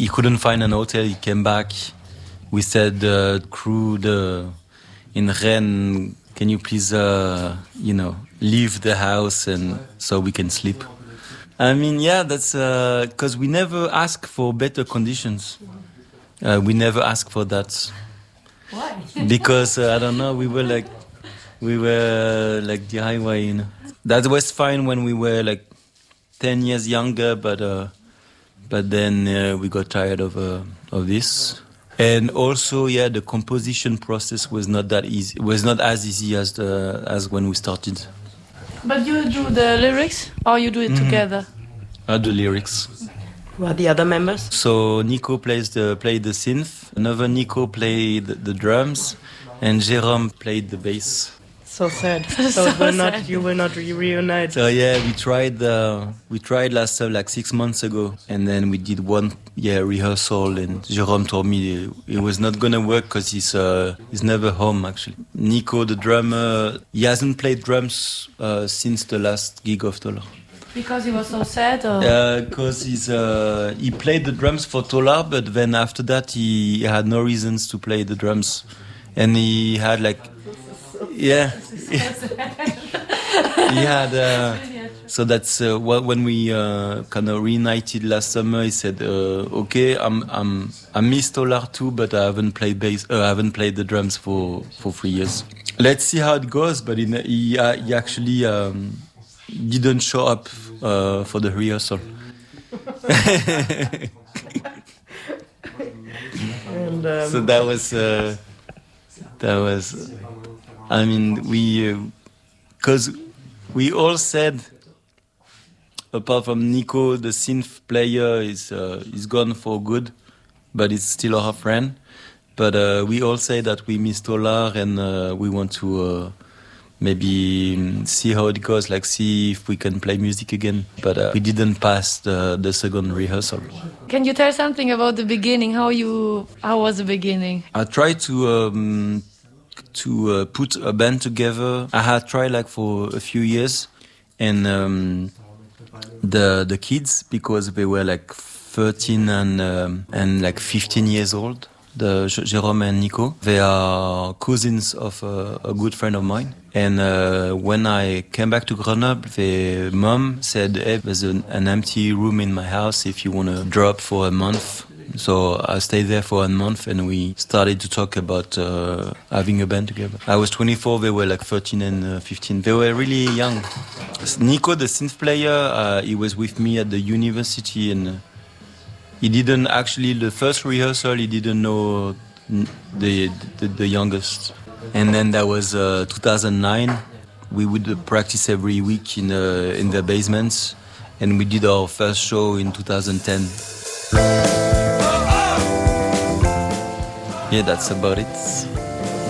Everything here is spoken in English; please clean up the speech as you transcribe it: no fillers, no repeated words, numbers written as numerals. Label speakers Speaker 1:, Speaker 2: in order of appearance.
Speaker 1: he couldn't find an hotel. He came back. We said, crew in Rennes, can you please, leave the house and so we can sleep? I mean, yeah, that's because we never ask for better conditions. We never ask for that.
Speaker 2: Why?
Speaker 1: Because I don't know. We were like the highway. You know, that was fine when we were like 10 years younger, but then we got tired of this. And also, yeah, the composition process was not that easy. It was not as easy as when we started.
Speaker 2: But you do the lyrics, or you do it together?
Speaker 1: The lyrics.
Speaker 3: Who are the other members?
Speaker 1: So Nico played the synth. Another Nico played the drums, and Jérôme played the bass.
Speaker 3: So sad. So you will not reunite.
Speaker 1: So yeah, we tried last like 6 months ago, and then we did one rehearsal, and Jérôme told me it was not gonna work because he's never home actually. Nico, the drummer, he hasn't played drums since the last gig of Tolar.
Speaker 2: Because he was so sad?
Speaker 1: Because he played the drums for Tolar, but then after that he had no reasons to play the drums, and he had like. Yeah, he had. So that's when we kind of reunited last summer. He said, "Okay, I miss Tolar too, but I haven't played bass. I haven't played the drums for 3 years. Let's see how it goes." But he actually didn't show up for the rehearsal.
Speaker 3: And,
Speaker 1: so that was. I mean, because we all said, apart from Nico, the synth player is gone for good, but it's still our friend. But we all say that we miss Tolar, and we want to maybe see how it goes, like see if we can play music again. But we didn't pass the second rehearsal.
Speaker 2: Can you tell something about the beginning? How was the beginning?
Speaker 1: I tried to put a band together. I had tried like for a few years, and the kids, because they were like 13 and like 15 years old, the Jérôme and Nico, they are cousins of a good friend of mine. And when I came back to Grenoble, the mom said, "Hey, there's an empty room in my house if you want to drop for a month." So I stayed there for a month, and we started to talk about having a band together. I was 24, they were like 13 and 15. They were really young. Nico, the synth player, he was with me at the university, and he didn't actually, the first rehearsal, he didn't know the youngest. And then that was 2009. We would practice every week in the basements, and we did our first show in 2010. Yeah, that's about it.